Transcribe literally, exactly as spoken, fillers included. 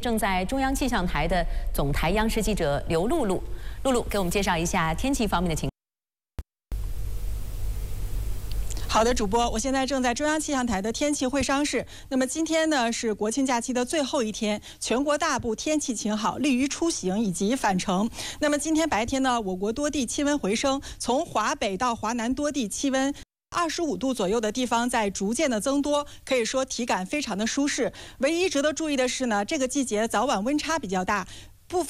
正在中央气象台的总台央视记者刘露露。露露给我们介绍一下天气方面的情况。 好的，主播，我现在正在中央气象台的天气会商室。那么今天呢是国庆假期的最后一天，全国大部天气晴好，利于出行以及返程。那么今天白天呢，我国多地气温回升，从华北到华南多地气温 二十五度左右的地方在逐渐的增多，可以说体感非常的舒适。唯一值得注意的是呢，这个季节早晚温差比较大，